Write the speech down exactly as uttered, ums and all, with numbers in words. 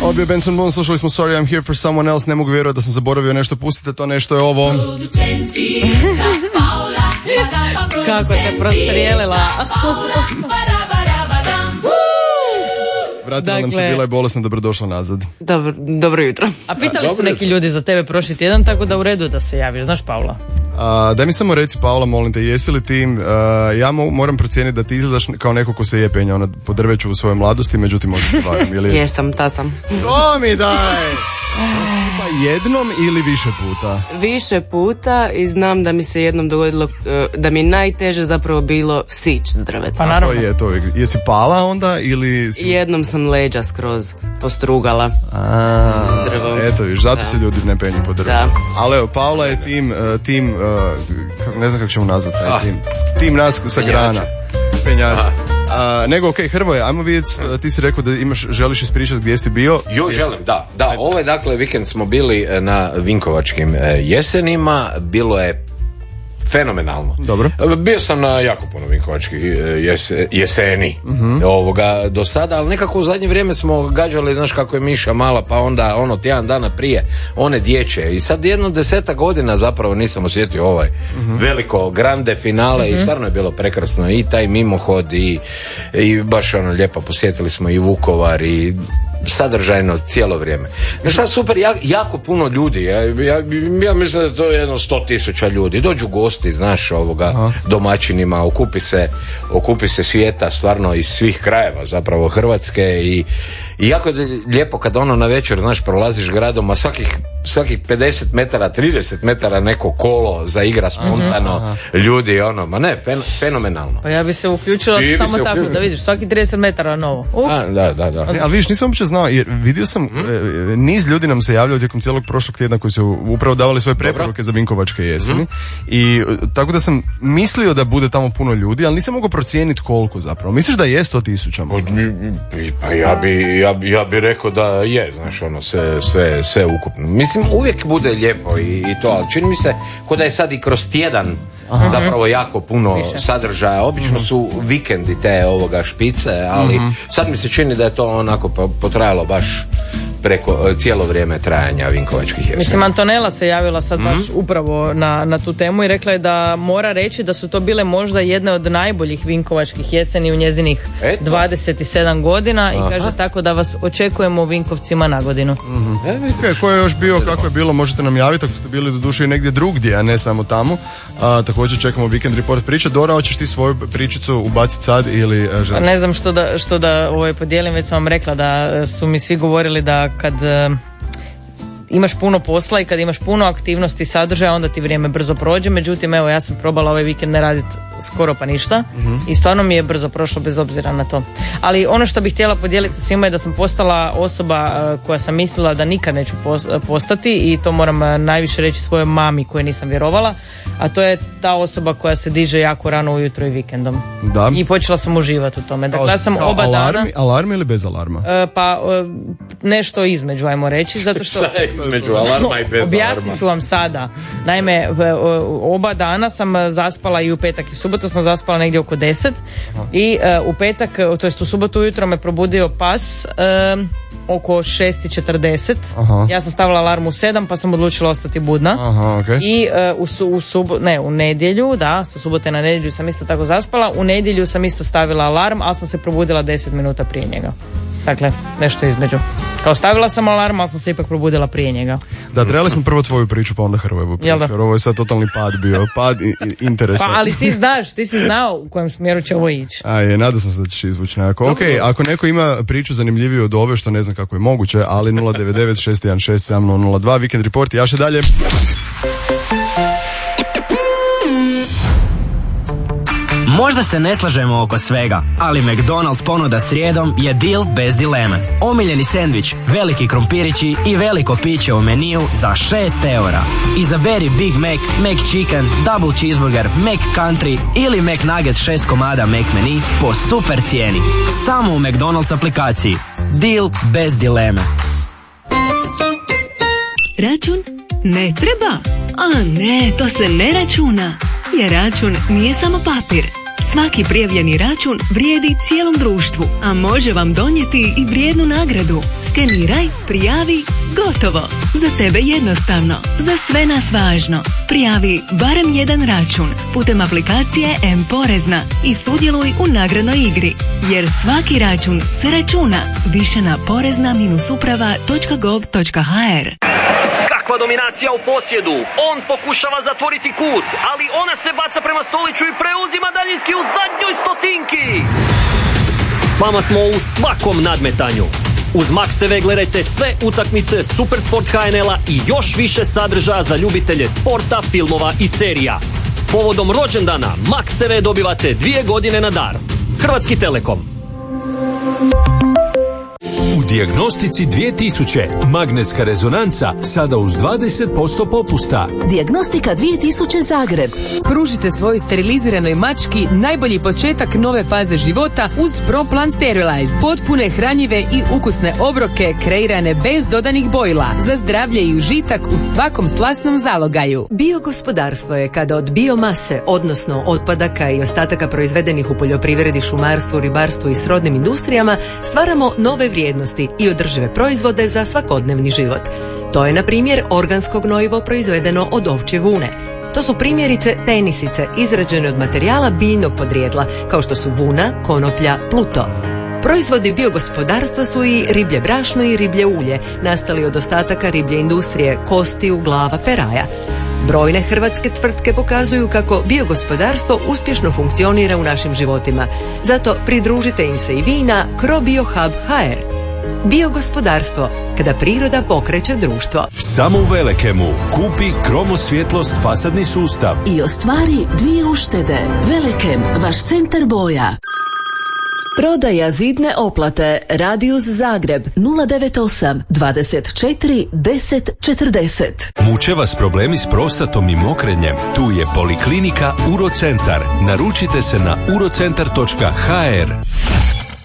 Ovo bio Benson Boone, slušali smo Sorry I'm here for someone else. Ne mogu vjerovati da sam zaboravio nešto, pustite to, nešto je ovo. Kako te prostrijelila. Vratila dakle, nam se, bila je bolesna, dobrodošla nazad. Dobro, dobro jutro. A pitali A, su neki jutro. ljudi za tebe prošli tjedan, tako da u redu da se javiš. Znaš Paula? A, daj mi samo reci, Paula, molim te, jesi li ti, uh, ja mo- moram procijeniti da ti izgledaš kao neko ko se je penjao na po drveću u svojoj mladosti, međutim možda se varam, ili jesi? Jesam, ta sam. To mi daj! Pa jednom ili više puta? Više puta i znam da mi se jednom dogodilo, da mi je najteže zapravo bilo sić s drveta. Pa naravno. To je to. Jesi pala onda ili si... Jednom sam leđa skroz postrugala. A, eto viš, zato da. se ljudi ne penju po drvetu. Ali evo, Paula je tim, tim uh, ne znam kako ćemo nazvati taj ah. tim, tim nas sa grana. Penjača. Uh, nego, okej, okay, Hrvoje, ajmo vidjeti, ti si rekao da imaš, želiš ispričati gdje si bio. Jo, želim, da. Da, ovaj, dakle, vikend smo bili na Vinkovačkim jesenima, bilo je fenomenalno. Dobro. Bio sam na jako puno vinkovačkih jes, jeseni uh-huh. ovoga do sada, ali nekako u zadnje vrijeme smo gađali, znaš kako je Miša mala, pa onda ono tjedan dana prije one dječje i sad jedno deseta godina zapravo nisam osjetio ovaj uh-huh. veliko grande finale uh-huh. i stvarno je bilo prekrasno i taj mimohod i, i baš ono lijepo posjetili smo i Vukovar i sadržajno cijelo vrijeme. Znaš šta, super, ja, jako puno ljudi, ja, ja, ja mislim da to je jedno sto tisuća ljudi, dođu gosti, znaš, ovoga, aha. domaćinima, okupi se, okupi se svijeta, stvarno iz svih krajeva, zapravo Hrvatske i, i jako je lijepo kad ono na večer, znaš, prolaziš gradom, a svakih svakih pedeset metara, trideset metara neko kolo zaigra spontano, aha, aha. ljudi, ono, ma ne, fen, fenomenalno. Pa ja bi se uključila I samo tako, uključila. Da vidiš, svaki trideset metara novo. Uh. A, da, da, da. Ne, ali vidiš, nisam uopće znao, jer vidio sam, hmm? e, niz ljudi nam se javljaju tijekom cijelog prošlog tjedna koji su upravo davali svoje preporuke Dobro. za Vinkovačke jeseni. Hmm? I tako da sam mislio da bude tamo puno ljudi, ali nisam mogao procijeniti koliko zapravo. Misliš da je sto tisuća? Pa ja bi, ja, bi, ja bi rekao da je, znaš, ono, sve, sve, sve ukupno. Mislim, uvijek bude lijepo i, i to, ali čini mi se ko da je sad i kroz tjedan Aha. zapravo jako puno Više. sadržaja. Obično uh-huh. su vikendi te ovoga špice, ali uh-huh. sad mi se čini da je to onako potrajalo baš preko cijelo vrijeme trajanja Vinkovačkih jeseni. Mislim, Antonella se javila sad baš mm-hmm. upravo na, na tu temu i rekla je da mora reći da su to bile možda jedne od najboljih Vinkovačkih jeseni u njezinih Eto. dvadeset sedam godina Aha. i kaže tako da vas očekujemo u Vinkovcima na godinu. Mm-hmm. E, okay, ko je još bio, kako je bilo, možete nam javiti ako ste bili do duše i negdje drugdje, a ne samo tamo. A, također čekamo Weekend Report priča. Dora, hoćeš ti svoju pričicu ubaciti sad ili a, želiš? Ne znam što da, što da ovaj, podijelim, već sam vam rekla da su mi svi govorili da kad uh, imaš puno posla i kad imaš puno aktivnosti i sadržaja, onda ti vrijeme brzo prođe. Međutim, evo, ja sam probala ovaj vikend ne raditi skoro pa ništa mm-hmm. i stvarno mi je brzo prošlo bez obzira na to. Ali ono što bih htjela podijeliti sa svima je da sam postala osoba uh, koja sam mislila da nikad neću postati i to moram uh, najviše reći svojoj mami koje nisam vjerovala, a to je ta osoba koja se diže jako rano ujutro i vikendom. Da. I počela sam uživati u tome. Dakle, ja sam oba alarmi, dana... Alarm ili bez alarma? Uh, pa uh, nešto između, ajmo reći, zato što... između alarma i bez alarma. Objasnit ću vam sada. Naime, oba dana sam zaspala i u petak i u subotu sam zaspala negdje oko deset i uh, u petak, to jest u subotu ujutro me probudio pas uh, oko šest i četrdeset. Aha. Ja sam stavila alarm u sedam pa sam odlučila ostati budna. Aha, okay. I uh, u, su, u, subo, ne, u nedjelju, da, sa subote na nedjelju sam isto tako zaspala. U nedjelju sam isto stavila alarm, ali sam se probudila deset minuta prije njega. Dakle, nešto između. Kao stavila sam alarm, ali sam se ipak probudila prije njega. Da, trebali smo prvo tvoju priču, pa onda Hrvojevu priču. Jer ovo je sad totalni pad bio, pad interesa. Pa, ali ti znaš, ti si znao u kojem smjeru će ovo ići. A je, nadao sam se da ćeš izvući nekako. Ok, ako neko ima priču zanimljiviju od ove, što ne znam kako je moguće, ali nula devet devet šest jedan šest sedam nula nula dva, Weekend Report, jaše dalje. Možda se ne slažemo oko svega, ali McDonald's ponuda srijedom je deal bez dileme. Omiljeni sendvič, veliki krompirići i veliko piće u meniju za šest eura. Izaberi Big Mac, McChicken, Double Cheeseburger, McCountry ili McNuggets šest komada McMenu po super cijeni. Samo u McDonald's aplikaciji. Deal bez dileme. Račun? Ne treba? A ne, to se ne računa. Jer račun nije samo papir. Svaki prijavljeni račun vrijedi cijelom društvu, a može vam donijeti i vrijednu nagradu. Skeniraj, prijavi, gotovo. Za tebe jednostavno, za sve nas važno. Prijavi barem jedan račun putem aplikacije M-Porezna i sudjeluj u nagradnoj igri. Jer svaki račun se računa. Više na porezna uprava točka gov točka ha er. Kakva dominacija u posjedu. On pokušava zatvoriti kut, ali ona se baca prema Stoliću i preuzima daljinski u zadnjoj stotinki. S vama smo u svakom nadmetanju. Uz Max te ve gledajte sve utakmice Supersport ha en el-a i još više sadržaja za ljubitelje sporta, filmova i serija. Povodom rođendana Max te ve dobivate dvije godine na dar. Hrvatski Telekom. U Dijagnostici dvije tisuće magnetska rezonanca sada uz dvadeset posto popusta. Dijagnostika dvije tisuće Zagreb. Pružite svojoj steriliziranoj mački najbolji početak nove faze života uz ProPlan Sterilize. Potpune, hranjive i ukusne obroke kreirane bez dodanih bojila za zdravlje i užitak u svakom slasnom zalogaju. Biogospodarstvo je kada od biomase, odnosno otpadaka i ostataka proizvedenih u poljoprivredi, šumarstvu, ribarstvu i srodnim industrijama stvaramo nove vrijednosti i održive proizvode za svakodnevni život. To je, na primjer, organsko gnojivo proizvedeno od ovčje vune. To su primjerice tenisice izrađene od materijala biljnog podrijetla, kao što su vuna, konoplja, pluto. Proizvodi biogospodarstva su i riblje brašno i riblje ulje, nastali od ostataka riblje industrije, kostiju, glava, peraja. Brojne hrvatske tvrtke pokazuju kako biogospodarstvo uspješno funkcionira u našim životima. Zato pridružite im se i vi na CroBioHub točka ha er. Biogospodarstvo, kada priroda pokreće društvo. Samo u Velekemu kupi Kromosvjetlost fasadni sustav I ostvari dvije uštede. Velekem, vaš centar boja. Prodaja zidne oplate. Radius Zagreb nula devet osam dvadeset četiri deset četrdeset. Muče vas problemi s prostatom i mokrenjem? Tu je Poliklinika Urocentar. Naručite se na urocentar točka ha er.